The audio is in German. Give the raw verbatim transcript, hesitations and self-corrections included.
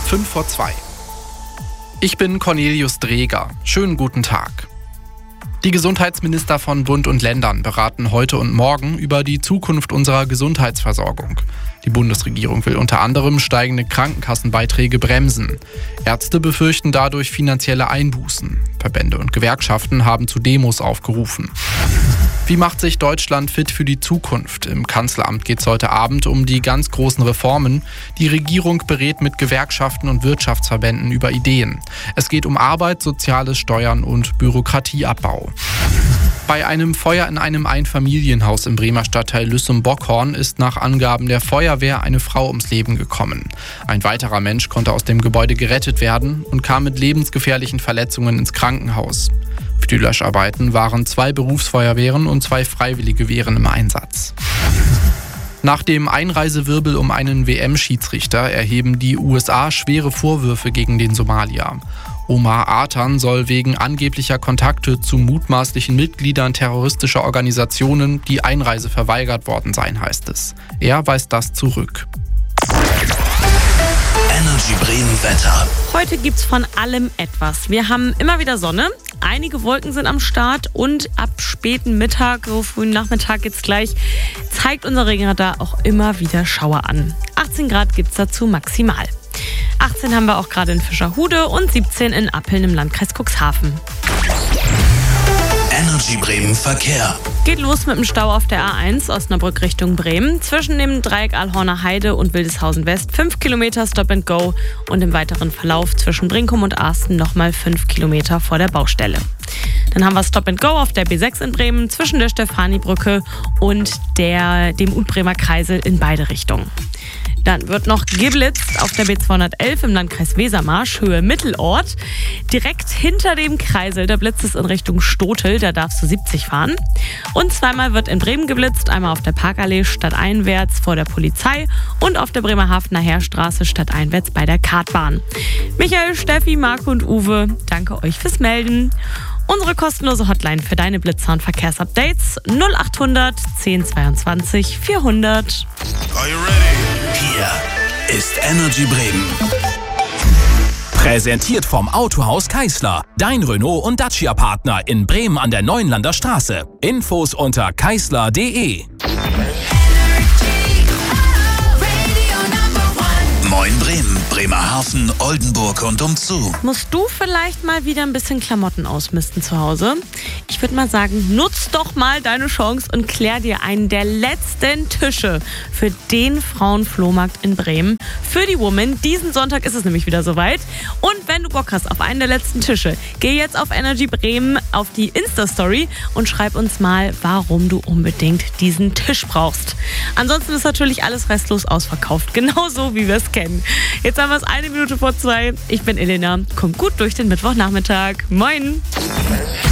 fünf vor zwei. Ich bin Cornelius Dreger. Schönen guten Tag. Die Gesundheitsminister von Bund und Ländern beraten heute und morgen über die Zukunft unserer Gesundheitsversorgung. Die Bundesregierung will unter anderem steigende Krankenkassenbeiträge bremsen. Ärzte befürchten dadurch finanzielle Einbußen. Verbände und Gewerkschaften haben zu Demos aufgerufen. Wie macht sich Deutschland fit für die Zukunft? Im Kanzleramt geht es heute Abend um die ganz großen Reformen. Die Regierung berät mit Gewerkschaften und Wirtschaftsverbänden über Ideen. Es geht um Arbeit, Soziales, Steuern und Bürokratieabbau. Bei einem Feuer in einem Einfamilienhaus im Bremer Stadtteil Lüssum-Bockhorn ist nach Angaben der Feuerwehr eine Frau ums Leben gekommen. Ein weiterer Mensch konnte aus dem Gebäude gerettet werden und kam mit lebensgefährlichen Verletzungen ins Krankenhaus. Für die Löscharbeiten waren zwei Berufsfeuerwehren und zwei freiwillige Wehren im Einsatz. Nach dem Einreisewirbel um einen W M-Schiedsrichter erheben die U S A schwere Vorwürfe gegen den Somalier. Omar Atan soll wegen angeblicher Kontakte zu mutmaßlichen Mitgliedern terroristischer Organisationen die Einreise verweigert worden sein, heißt es. Er weist das zurück. Energy Bremen Wetter. Heute gibt's von allem etwas. Wir haben immer wieder Sonne, einige Wolken sind am Start und ab späten Mittag, so frühen Nachmittag jetzt gleich, zeigt unser Regenradar auch immer wieder Schauer an. achtzehn Grad gibt's dazu maximal. achtzehn haben wir auch gerade in Fischerhude und siebzehn in Appeln im Landkreis Cuxhaven. Energy Bremen Verkehr. Geht los mit dem Stau auf der A eins Osnabrück Richtung Bremen. Zwischen dem Dreieck Alhorner Heide und Wildeshausen West fünf Kilometer Stop and Go und im weiteren Verlauf zwischen Brinkum und Arsten nochmal fünf Kilometer vor der Baustelle. Dann haben wir Stop and Go auf der B sechs in Bremen zwischen der Stefanibrücke und der, dem Utbremer Kreisel in beide Richtungen. Dann wird noch geblitzt auf der B zweihundertelf im Landkreis Wesermarsch, Höhe Mittelort. Direkt hinter dem Kreisel, da blitzt es in Richtung Stotel, da darfst du siebzig fahren. Und zweimal wird in Bremen geblitzt, einmal auf der Parkallee stadteinwärts vor der Polizei und auf der Bremerhavener Heerstraße stadteinwärts bei der Kartbahn. Michael, Steffi, Marco und Uwe, danke euch fürs Melden. Unsere kostenlose Hotline für deine Blitzer- und Verkehrsupdates null acht hundert zehn zweiundzwanzig vierhundert. Are you ready? Hier ist Energy Bremen. Präsentiert vom Autohaus Keisler. Dein Renault- und Dacia-Partner in Bremen an der Neuenlander Straße. Infos unter keisler punkt de. Moin Bremen, Bremerhaven, Oldenburg und umzu. Musst du vielleicht mal wieder ein bisschen Klamotten ausmisten zu Hause? Ich würde mal sagen, nutz doch mal deine Chance und klär dir einen der letzten Tische für den Frauenflohmarkt in Bremen. Für die Woman. Diesen Sonntag ist es nämlich wieder soweit. Und wenn du Bock hast auf einen der letzten Tische, geh jetzt auf Energy Bremen auf die Insta-Story und schreib uns mal, warum du unbedingt diesen Tisch brauchst. Ansonsten ist natürlich alles restlos ausverkauft. Genauso wie wir es kennen. Jetzt haben wir es eine Minute vor zwei. Ich bin Elena. Kommt gut durch den Mittwochnachmittag. Moin!